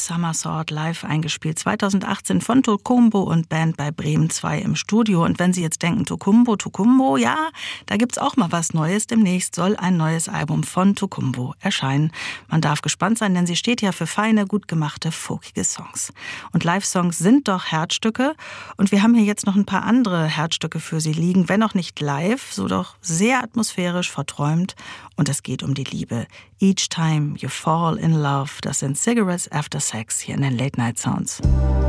Summersault live eingespielt. 2018 von Tokumbo und Band bei Bremen 2 im Studio. Und wenn Sie jetzt denken, Tokumbo, ja, da gibt's auch mal was Neues. Demnächst soll ein neues Album von Tokumbo erscheinen. Man darf gespannt sein, denn sie steht ja für feine, gut gemachte, folkige Songs. Und Live-Songs sind doch Herzstücke. Und wir haben hier jetzt noch ein paar andere Herzstücke für Sie liegen. Wenn auch nicht live, so doch sehr atmosphärisch, verträumt. Und es geht um die Liebe. Each Time You Fall in Love, das sind Cigarettes After Sex hier in den Late Night Sounds.